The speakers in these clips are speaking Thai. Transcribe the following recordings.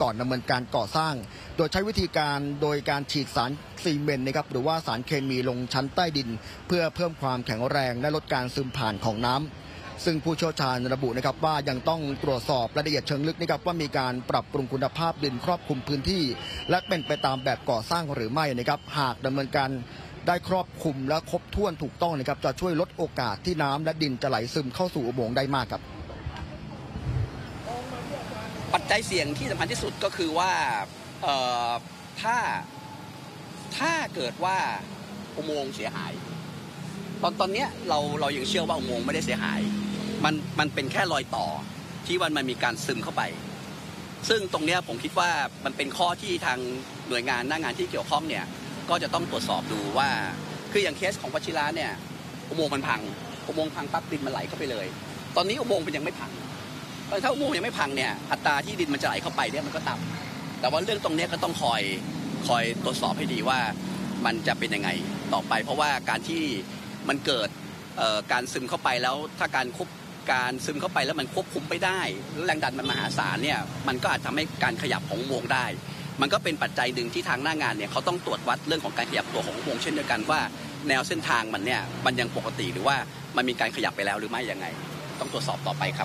อนดำเนินการก่อสร้างโดยใช้วิธีการโดยการฉีดสารซีเมนต์นะครับหรือว่าสารเคมีลงชั้นใต้ดินเพื่อเพิ่มความแข็งแรงและลดการซึมผ่านของน้ำซึ่งผู้เชี่ยวชาญระบุนะครับว่ายังต้องตรวจสอบรายละเอียดเชิงลึกนะครับว่ามีการปรับปรุงคุณภาพดินครอบคลุมพื้นที่และเป็นไปตามแบบก่อสร้างหรือไม่นะครับหากดำเนินการได้ครอบคลุมและครบถ้วนถูกต้องนะครับจะช่วยลดโอกาสที่น้ำและดินจะไหลซึมเข้าสู่อุโมงค์ได้มากครับปัจจัยเสี่ยงที่สำคัญที่สุดก็คือว่าถ้าเกิดว่าอุโมงค์เสียหายตอนนี้เรายังเชื่อว่าอุโมงค์ไม่ได้เสียหายมันเป็นแค่รอยต่อที่มันมีการซึมเข้าไปซึ่งตรงนี้ผมคิดว่ามันเป็นข้อที่ทางหน่วยงานหน้างานที่เกี่ยวข้องเนี่ยก็จะต้องตรวจสอบดูว่าคืออย่างเคสของวชิระเนี่ยอุโมงค์มันพังอุโมงค์พังปั๊บดินมันไหลเข้าไปเลยตอนนี้อุโมงค์มันยังไม่พังถ้าอุโมงค์ยังไม่พังเนี่ยอัตราที่ดินมันจะไหลเข้าไปเนี่ยมันก็ต่ำแต่ว่าเรื่องตรงนี้ก็ต้องคอยตรวจสอบให้ดีว่ามันจะเป็นยังไงต่อไปเพราะว่าการที่มันเกิดการซึมเข้าไปแล้วถ้าการซึมเข้าไปแล้วมันควบคุมไม่ได้แรงดันมันมหาศาลเนี่ยมันก็อาจทำให้การขยับของอุโมงค์ได้มันก็เป็นปัจจัยหนึ่งที่ทางหน้างานเนี่ยเขาต้องตรวจวัดเรื่องของการขยับตัวของอุโมงค์เช่นเดียวกันว่าแนวเส้นทางมันยังปกติหรือว่ามันมีการขยับไปแล้วหรือไม่ยังไงต้องตรวจสอบต่อไปครับ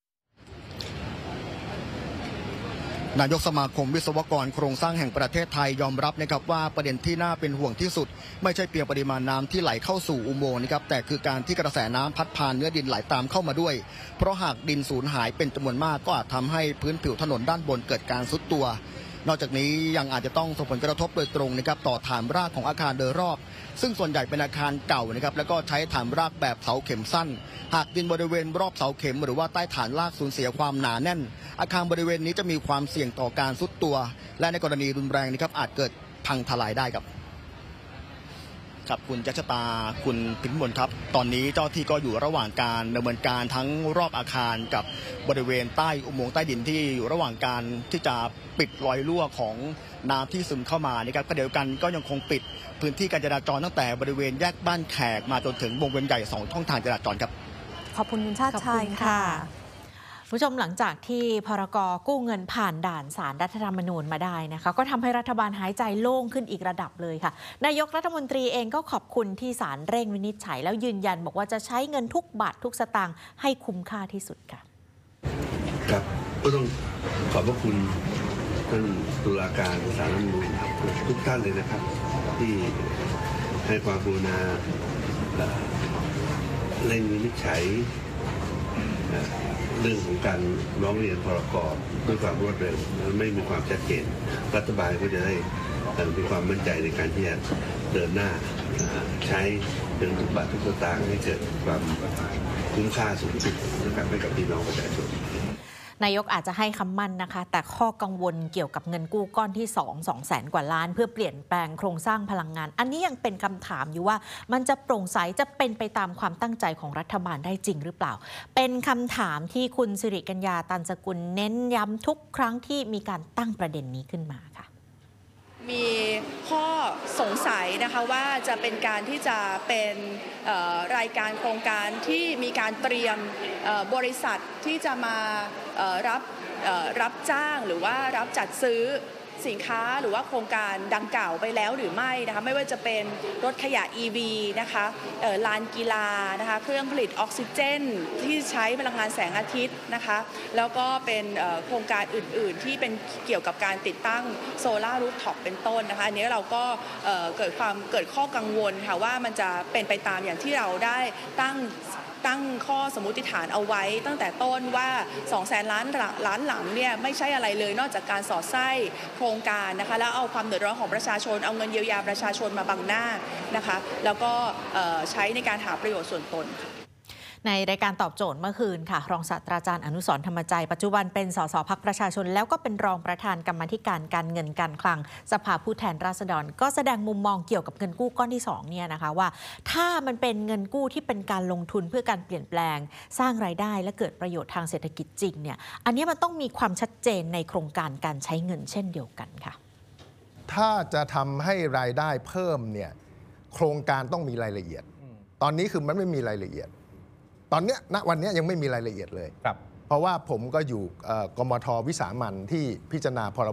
นายกสมาคมวิศวกรโครงสร้างแห่งประเทศไทยยอมรับนะครับว่าประเด็นที่น่าเป็นห่วงที่สุดไม่ใช่เพียงปริมาณน้ำที่ไหลเข้าสู่อุโมงค์นะครับแต่คือการที่กระแสน้ำพัดพาเนื้อดินไหลตามเข้ามาด้วยเพราะหากดินสูญหายเป็นจำนวนมากก็อาจทำให้พื้นผิวถนนด้านบนเกิดการทรุดตัวนอกจากนี้ยังอาจจะต้องส่งผลกระทบโดยตรงนะครับต่อฐานรากของอาคารโดยรอบซึ่งส่วนใหญ่เป็นอาคารเก่านะครับแล้วก็ใช้ฐานรากแบบเสาเข็มสั้นหากดินบริเวณรอบเสาเข็มหรือว่าใต้ฐานรากสูญเสียความหนาแน่นอาคารบริเวณนี้จะมีความเสี่ยงต่อการทรุดตัวและในกรณีรุนแรงนะครับอาจเกิดพังทลายได้ครับคุณจัชตาคุณพิมพ์มนครับตอนนี้เจ้าที่ก็อยู่ระหว่างการดำเนินการทั้งรอบอาคารกับบริเวณใต้อุโมงค์ใต้ดินที่อยู่ระหว่างการที่จะปิดรอยรั่วของน้ำที่ซึมเข้ามานะครับก็เดียวกันก็ยังคงปิดพื้นที่การจราจรตั้งแต่บริเวณแยกบ้านแขกมาจนถึงวงเวียนใหญ่2ช่องทางจราจรครับขอบคุณคุณชาติชัยค่ะผู้ชมหลังจากที่พรก.กู้เงินผ่านด่านศาลรัฐธรรมนูญมาได้นะคะก็ทำให้รัฐบาลหายใจโล่งขึ้นอีกระดับเลยค่ะนายกรัฐมนตรีเองก็ขอบคุณที่ศาลเร่งวินิจฉัยแล้วยืนยันบอกว่าจะใช้เงินทุกบาททุกสตางค์ให้คุ้มค่าที่สุดค่ะครับก็ต้องขอบพระคุณท่านตุลาการศาลรัฐธรรมนูญทุกท่านเลยนะครับที่ให้ความกรุณาเร่งวินิจฉัยเรื่องของการร้องเรียนพรก.ด้วยความรวดเร็วและไม่มีความชัดเจนรัฐบาลก็จะได้มีความมั่นใจในการที่จะเดินหน้าใช้เงินทุกบาททุกสตางค์ให้เกิดความคุ้มค่าสูงสุดนะครับให้กับพี่น้องประชาชนนายกอาจจะให้คำมั่นนะคะแต่ข้อกังวลเกี่ยวกับเงินกู้ก้อนที่2แสนกว่าล้านเพื่อเปลี่ยนแปลงโครงสร้างพลังงานอันนี้ยังเป็นคำถามอยู่ว่ามันจะโปร่งใสจะเป็นไปตามความตั้งใจของรัฐบาลได้จริงหรือเปล่าเป็นคำถามที่คุณสิริกัญญาตันสกุลเน้นย้ำทุกครั้งที่มีการตั้งประเด็นนี้ขึ้นมาค่ะมีข้อสงสัยนะคะว่าจะเป็นการที่จะเป็นรายการโครงการที่มีการเตรียมบริษัทที่จะมารับจ้างหรือว่ารับจัดซื้อสินค้าหรือว่าโครงการดังกล่าวไปแล้วหรือไม่นะคะไม่ว่าจะเป็นรถขยะ EV นะคะลานกีฬานะคะเครื่องผลิตออกซิเจนที่ใช้พลังงานแสงอาทิตย์นะคะแล้วก็เป็นโครงการอื่นๆที่เป็นเกี่ยวกับการติดตั้งโซลาร์รูฟท็อปเป็นต้นนะคะอันนี้เราก็เกิดข้อกังวลค่ะว่ามันจะเป็นไปตามอย่างที่เราได้ตั้งข้อสมมุติฐานเอาไว้ตั้งแต่ต้นว่า200,000 ล้านหลังเนี่ยไม่ใช่อะไรเลยนอกจากการสอดไส้โครงการนะคะแล้วเอาความเดือดร้อนของประชาชนเอาเงินเยียวยาประชาชนมาบังหน้านะคะแล้วก็ใช้ในการหาประโยชน์ส่วนตนในรายการตอบโจทย์เมื่อคืนค่ะรองศาสตราจารย์อนุสรณ์ธรรมใจปัจจุบันเป็นสสพรรคประชาชนแล้วก็เป็นรองประธานกรรมาธิการการเงินการคลังสภาผู้แทนราษฎรก็แสดงมุมมองเกี่ยวกับเงินกู้ก้อนที่2เนี่ยนะคะว่าถ้ามันเป็นเงินกู้ที่เป็นการลงทุนเพื่อการเปลี่ยนแปลงสร้างรายได้และเกิดประโยชน์ทางเศรษฐกิจจริงเนี่ยอันนี้มันต้องมีความชัดเจนในโครงการการใช้เงินเช่นเดียวกันค่ะถ้าจะทำให้รายได้เพิ่มเนี่ยโครงการต้องมีรายละเอียดตอนนี้คือมันไม่มีรายละเอียดตอนนี้ณวันนี้ยังไม่มีรายละเอียดเลยเพราะว่าผมก็อยู่กมท.วิสามัญที่พิจารณาพร